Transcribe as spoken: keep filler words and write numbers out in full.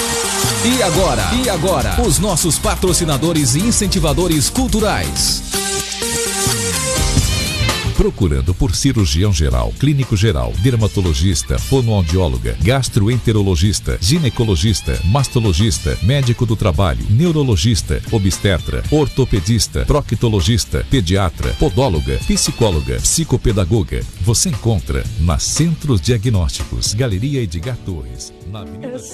E agora, e agora, os nossos patrocinadores e incentivadores culturais. Procurando por cirurgião geral, clínico geral, dermatologista, fonoaudióloga, gastroenterologista, ginecologista, mastologista, médico do trabalho, neurologista, obstetra, ortopedista, proctologista, pediatra, podóloga, psicóloga, psicopedagoga. Você encontra na Centros Diagnósticos, Galeria Edgar Torres, na Avenida